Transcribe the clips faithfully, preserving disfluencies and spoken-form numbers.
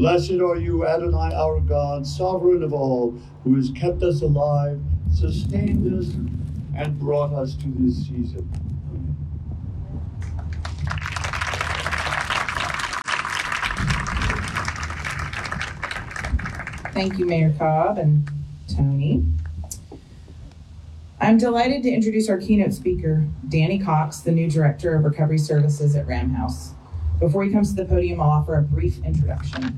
Blessed are you, Adonai, our God, sovereign of all, who has kept us alive, sustained us, and brought us to this season. Thank you, Mayor Cobb and Tony. I'm delighted to introduce our keynote speaker, Danny Cox, the new Director of Recovery Services at Ram House. Before he comes to the podium, I'll offer a brief introduction.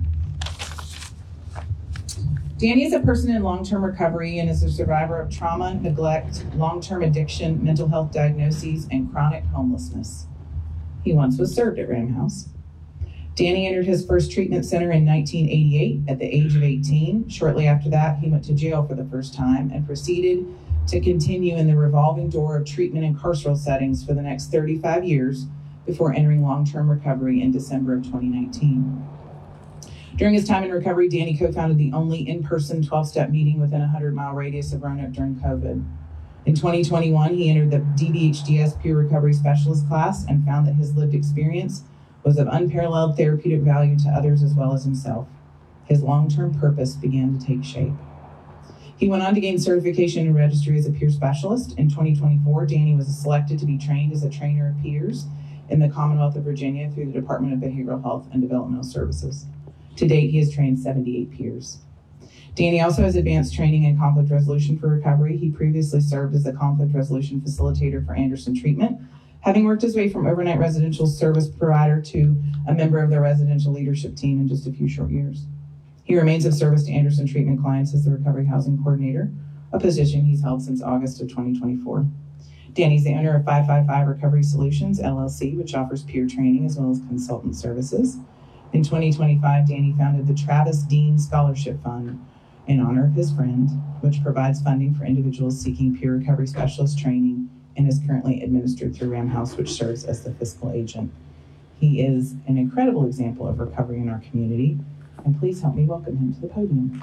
Danny is a person in long-term recovery and is a survivor of trauma, neglect, long-term addiction, mental health diagnoses, and chronic homelessness. He once was served at Ram House. Danny entered his first treatment center in nineteen eighty-eight at the age of eighteen. Shortly after that, he went to jail for the first time and proceeded to continue in the revolving door of treatment and carceral settings for the next thirty-five years before entering long-term recovery in December of twenty nineteen. During his time in recovery, Danny co-founded the only in-person twelve-step meeting within a hundred-mile radius of Roanoke during COVID. In twenty twenty-one, he entered the D B H D S Peer Recovery Specialist class and found that his lived experience was of unparalleled therapeutic value to others as well as himself. His long-term purpose began to take shape. He went on to gain certification in registry as a peer specialist. In twenty twenty-four, Danny was selected to be trained as a trainer of peers in the Commonwealth of Virginia through the Department of Behavioral Health and Developmental Services. To date, he has trained seventy-eight peers. Danny also has advanced training in conflict resolution for recovery. He previously served as a conflict resolution facilitator for Anderson Treatment, having worked his way from overnight residential service provider to a member of their residential leadership team in just a few short years. He remains of service to Anderson Treatment clients as the Recovery Housing Coordinator, a position he's held since August of twenty twenty-four. Danny's the owner of five five five Recovery Solutions, L L C, which offers peer training as well as consultant services. In twenty twenty-five, Danny founded the Travis Dean Scholarship Fund in honor of his friend, which provides funding for individuals seeking peer recovery specialist training and is currently administered through Ram House, which serves as the fiscal agent. He is an incredible example of recovery in our community, and please help me welcome him to the podium.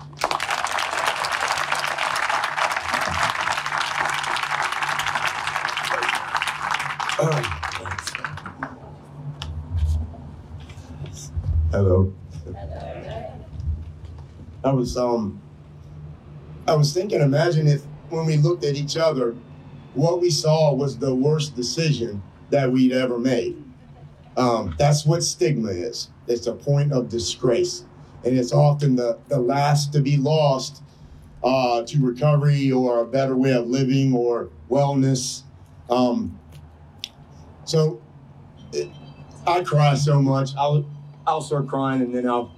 Hello. I was um I was thinking, imagine if when we looked at each other, what we saw was the worst decision that we'd ever made. Um, that's what stigma is. It's a point of disgrace. And it's often the, the last to be lost uh, to recovery or a better way of living or wellness. Um, so it, I cry so much. I'll, I'll start crying and then I'll...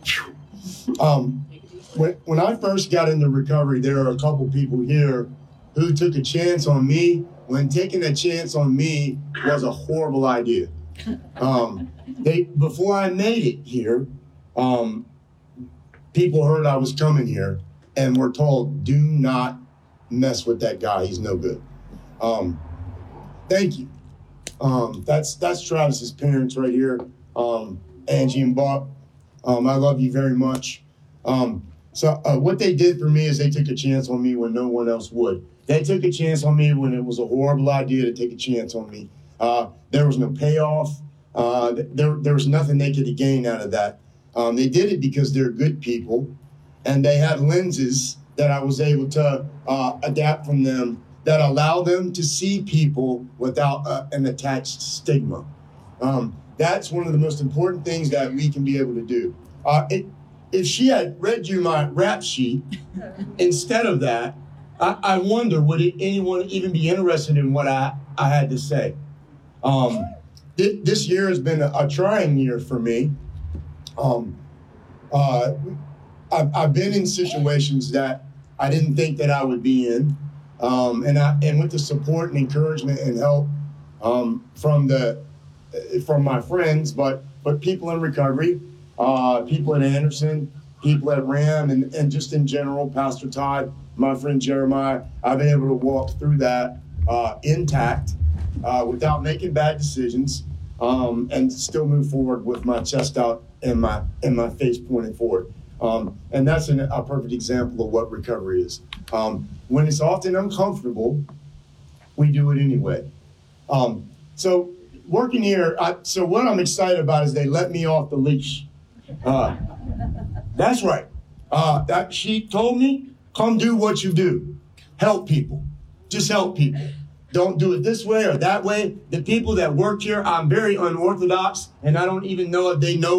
Um, when, when I first got into recovery, there are a couple people here who took a chance on me when taking a chance on me was a horrible idea. Um, they before I made it here, um, people heard I was coming here and were told, do not mess with that guy, he's no good. Um, thank you. Um, that's that's Travis's parents right here, um, Angie and Bob. Um, I love you very much. Um, so uh, what they did for me is they took a chance on me when no one else would. They took a chance on me when it was a horrible idea to take a chance on me. Uh, there was no payoff. Uh, there, there was nothing they could gain out of that. Um, they did it because they're good people, and they had lenses that I was able to uh, adapt from them that allow them to see people without uh, an attached stigma. Um, that's one of the most important things that we can be able to do. Uh, it, if she had read you my rap sheet instead of that, I, I wonder, would it, anyone even be interested in what I, I had to say? Um, th- this year has been a, a trying year for me. Um, uh, I've, I've been in situations that I didn't think that I would be in. Um, and I, and with the support and encouragement and help um, from the from my friends, but but people in recovery, uh, people at Anderson, people at Ram, and, and just in general, Pastor Todd, my friend Jeremiah, I've been able to walk through that uh, intact uh, without making bad decisions, um, and still move forward with my chest out and my and my face pointed forward. Um, and that's an, a perfect example of what recovery is. Um, when it's often uncomfortable, we do it anyway. Um, so working here, I, so what I'm excited about is they let me off the leash. Uh, That's right. Uh, that she told me, come do what you do. Help people. Just help people. Don't do it this way or that way. The people that work here, I'm very unorthodox, and I don't even know if they know